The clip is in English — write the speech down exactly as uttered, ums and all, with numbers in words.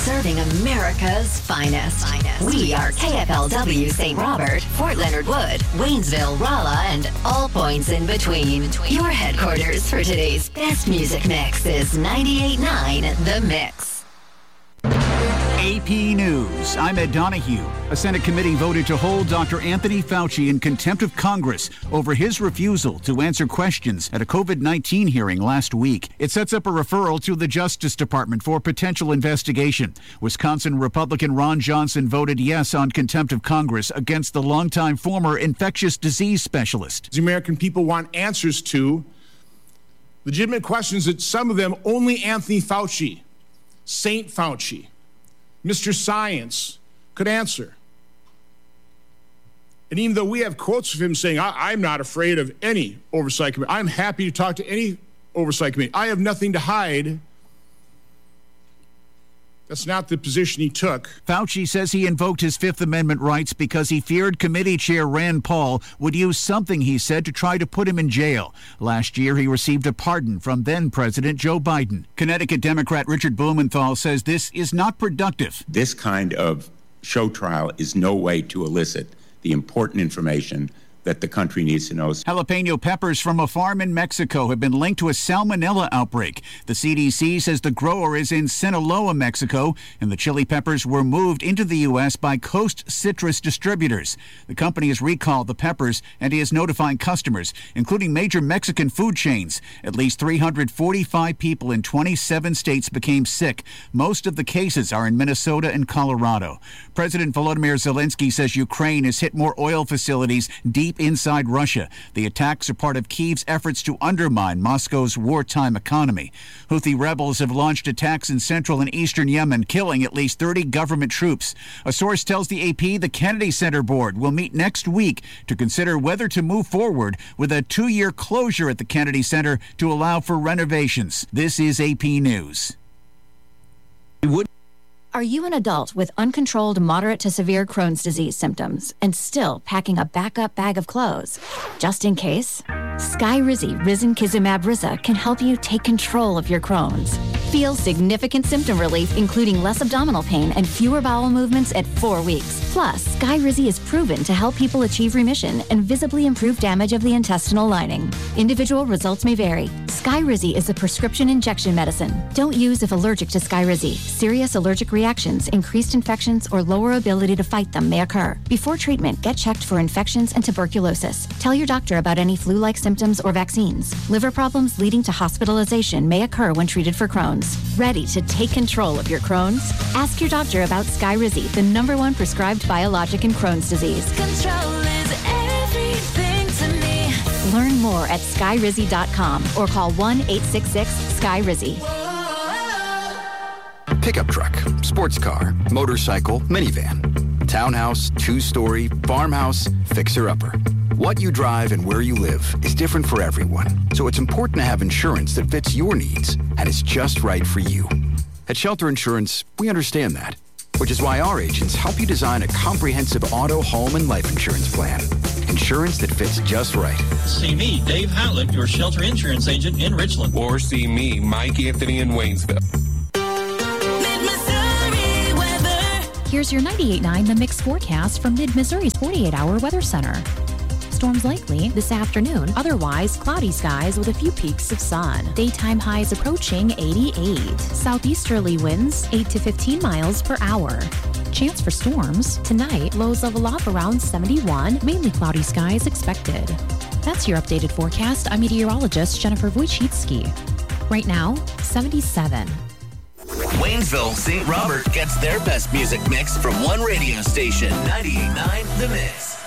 serving America's finest. finest. We are K F L W Saint Robert, Fort Leonard Wood, Waynesville, Rolla, and all points in between. Your headquarters for today's best music mix is ninety-eight point nine The Mix. A P News. I'm Ed Donahue. A Senate committee voted to hold Doctor Anthony Fauci in contempt of Congress over his refusal to answer questions at a COVID nineteen hearing last week. It sets up a referral to the Justice Department for potential investigation. Wisconsin Republican Ron Johnson voted yes on contempt of Congress against the longtime former infectious disease specialist. The American people want answers to legitimate questions that some of them only Anthony Fauci, Saint Fauci, Mister Science could answer. And even though we have quotes of him saying, I- I'm not afraid of any oversight committee, I'm happy to talk to any oversight committee, I have nothing to hide, that's not the position he took. Fauci says he invoked his Fifth Amendment rights because he feared Committee Chair Rand Paul would use something, he said, to try to put him in jail. Last year, he received a pardon from then-President Joe Biden. Connecticut Democrat Richard Blumenthal says this is not productive. This kind of show trial is no way to elicit the important information that the country needs to know. Jalapeno peppers from a farm in Mexico have been linked to a salmonella outbreak. The C D C says the grower is in Sinaloa, Mexico, and the chili peppers were moved into the U S by Coast Citrus distributors. The company has recalled the peppers and is notifying customers, including major Mexican food chains. At least three hundred forty-five people in twenty-seven states became sick. Most of the cases are in Minnesota and Colorado. President Volodymyr Zelensky says Ukraine has hit more oil facilities deep inside Russia. The attacks are part of Kyiv's efforts to undermine Moscow's wartime economy. Houthi rebels have launched attacks in central and eastern Yemen, killing at least thirty government troops. A source tells the A P the Kennedy Center Board will meet next week to consider whether to move forward with a two-year closure at the Kennedy Center to allow for renovations. This is A P News. Are you an adult with uncontrolled moderate to severe Crohn's disease symptoms and still packing a backup bag of clothes? Just in case, Skyrizi Risankizumab Riza can help you take control of your Crohn's. Feel significant symptom relief, including less abdominal pain and fewer bowel movements at four weeks. Plus, Skyrizi is proven to help people achieve remission and visibly improve damage of the intestinal lining. Individual results may vary. Skyrizi is a prescription injection medicine. Don't use if allergic to Skyrizi. Serious allergic reactions, increased infections, or lower ability to fight them may occur. Before treatment, get checked for infections and tuberculosis. Tell your doctor about any flu-like symptoms or vaccines. Liver problems leading to hospitalization may occur when treated for Crohn's. Ready to take control of your Crohn's? Ask your doctor about Skyrizi, the number one prescribed biologic in Crohn's disease. Control is everything to me. Learn more at skyrizi dot com or call one eight six six Sky Rizzy. Pickup truck, sports car, motorcycle, minivan, townhouse, two-story, farmhouse, fixer-upper. What you drive and where you live is different for everyone, so it's important to have insurance that fits your needs and is just right for you. At Shelter Insurance, we understand that, which is why our agents help you design a comprehensive auto, home, and life insurance plan. Insurance that fits just right. See me, Dave Howlett, your Shelter Insurance agent in Richland. Or see me, Mike Anthony in Waynesville. Here's your ninety-eight point nine The Mix forecast from Mid-Missouri's forty-eight hour Weather Center. Storms likely this afternoon, otherwise cloudy skies with a few peaks of sun. Daytime highs approaching eighty-eight. Southeasterly winds eight to fifteen miles per hour. Chance for storms. Tonight, lows level off around seventy-one, mainly cloudy skies expected. That's your updated forecast. I'm meteorologist Jennifer Wojcicki. Right now, seventy-seven. Waynesville, Saint Robert gets their best music mix from one radio station, ninety-eight point nine The Mix.